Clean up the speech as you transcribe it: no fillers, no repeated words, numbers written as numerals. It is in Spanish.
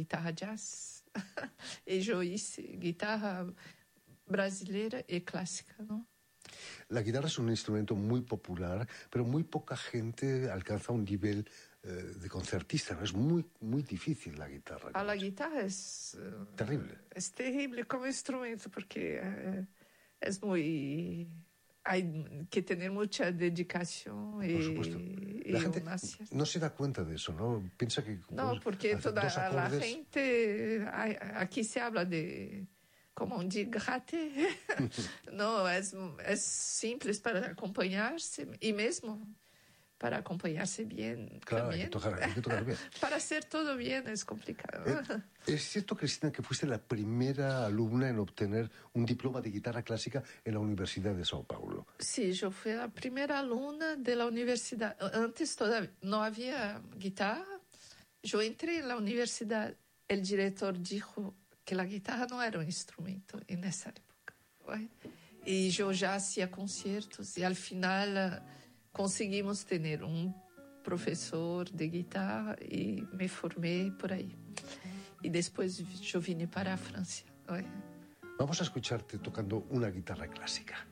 guitarra jazz. Y yo hice guitarra brasileira y clásica, ¿no? La guitarra es un instrumento muy popular, pero muy poca gente alcanza un nivel de concertista, ¿no? Es muy, muy difícil la guitarra. La guitarra es... terrible. Es terrible como instrumento porque es muy... Hay que tener mucha dedicación. Por supuesto. La gente no se da cuenta de eso, ¿no? Piensa que... No, porque toda la gente... Aquí se habla de... como un digrate. No, es simples para acompañarse y mismo para acompañarse bien. Claro, también. Hay que tocar bien. Para hacer todo bien es complicado. ¿Es cierto, Cristina, que fuiste la primera alumna en obtener un diploma de guitarra clásica en la Universidad de Sao Paulo? Sí, yo fui la primera alumna de la universidad. Antes todavía no había guitarra. Yo entré en la universidad. El director dijo que la guitarra no era un instrumento en esa época. ¿Right? Y yo ya hacía conciertos y al final conseguimos tener un profesor de guitarra y me formé por ahí. Y después yo vine para Francia. ¿Right? Vamos a escucharte tocando una guitarra clásica.